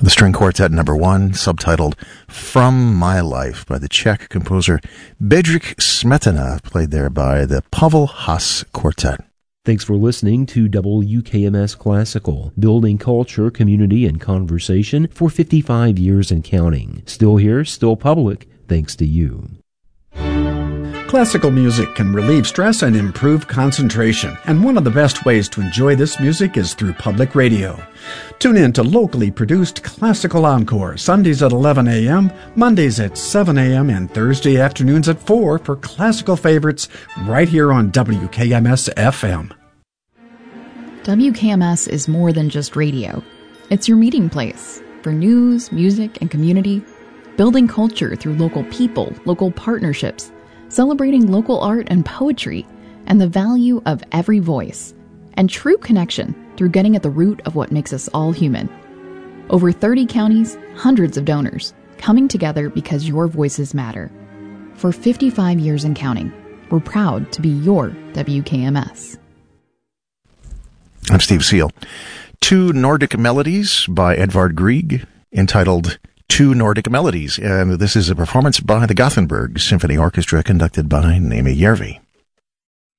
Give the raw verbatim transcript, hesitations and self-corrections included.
The String Quartet number one, subtitled From My Life by the Czech composer Bedřich Smetana, played there by the Pavel Haas Quartet. Thanks for listening to W K M S Classical, building culture, community, and conversation for fifty-five years and counting. Still here, still public, thanks to you. Classical music can relieve stress and improve concentration, and one of the best ways to enjoy this music is through public radio. Tune in to locally produced Classical Encore, Sundays at eleven a.m., Mondays at seven a.m., and Thursday afternoons at four for classical favorites right here on W K M S F M. W K M S is more than just radio. It's your meeting place for news, music, and community, building culture through local people, local partnerships, celebrating local art and poetry, and the value of every voice, and true connection through getting at the root of what makes us all human. Over thirty counties, hundreds of donors, coming together because your voices matter. For fifty-five years and counting, we're proud to be your W K M S. I'm Steve Seal. Two Nordic Melodies by Edvard Grieg, entitled Two Nordic Melodies, and this is a performance by the Gothenburg Symphony Orchestra conducted by Naomi Järvi.